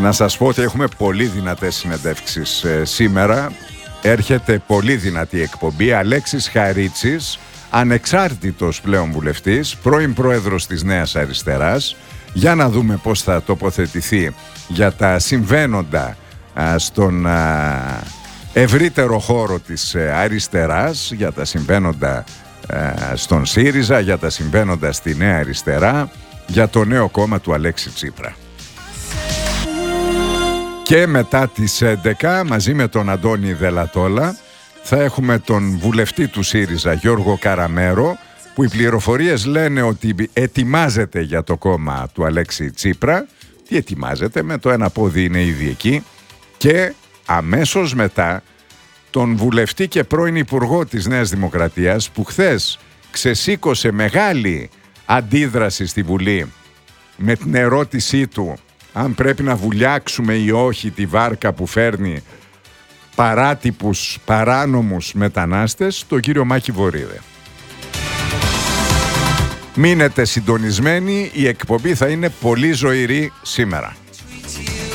Να σας πω ότι έχουμε πολύ δυνατές συνεντεύξεις σήμερα. Έρχεται πολύ δυνατή εκπομπή. Αλέξης Χαρίτσης, ανεξάρτητος πλέον βουλευτής, πρώην πρόεδρος της Νέας Αριστεράς. Για να δούμε πώς θα τοποθετηθεί για τα συμβαίνοντα στον ευρύτερο χώρο της αριστεράς, για τα συμβαίνοντα στον ΣΥΡΙΖΑ, για τα συμβαίνοντα στη Νέα Αριστερά, για το νέο κόμμα του Αλέξη Τσίπρα. Και μετά τις 11, μαζί με τον Αντώνη Δελατόλα, θα έχουμε τον βουλευτή του ΣΥΡΙΖΑ Γιώργο Καραμέρο, που οι πληροφορίες λένε ότι ετοιμάζεται για το κόμμα του Αλέξη Τσίπρα. Τι ετοιμάζεται, με το ένα πόδι είναι ήδη εκεί. Και αμέσως μετά τον βουλευτή και πρώην υπουργό της Νέας Δημοκρατίας, που χθες ξεσήκωσε μεγάλη αντίδραση στη Βουλή με την ερώτησή του αν πρέπει να βουλιάξουμε ή όχι τη βάρκα που φέρνει παράτυπους, παράνομους μετανάστες, τον κύριο Μάκη Βορίδε. Μείνετε συντονισμένοι, η εκπομπή θα είναι πολύ ζωηρή σήμερα.